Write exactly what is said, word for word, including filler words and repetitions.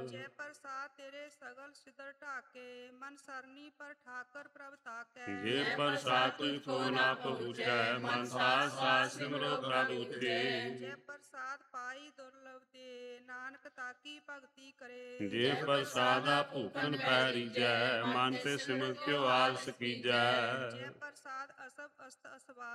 ਜੈ ਪ੍ਰਸਾਦ ਤੇਰੇ ਸਗਲ ਸਿਦਰ ਢਾਕੇ, ਮਨ ਸਰਨੀ ਪਰ ਠਾਕਰ ਪ੍ਰਭ ਤਾਕੈ। ਜੇ ਪ੍ਰਸਾਦ ਤੁਝ ਕੋ ਨਾ ਪਹੁੰਚੈ, ਮਨ ਸਾਥ ਸਾਥ ਸਿਮਰੋ ਪ੍ਰਭ ਉਚੇ। ਜੈ ਪ੍ਰਸਾਦ ਪਾਈ ਦੁਰਲਭ ਤੇ, ਨਾਨਕ ਤਾਕੀ ਭਗਤੀ ਕਰੇ। ਜੇ ਪ੍ਰਸਾਦਾ ਭੂਖਨ ਪੈ ਰੀਜੈ, ਮਨ ਤੇ ਸਿਮਰ ਕਿਉ ਆਲਸ ਕੀਜੈ। ਜੈ ਪ੍ਰਸਾਦ ਅਸਭ ਅਸਤ ਅਸਵਾ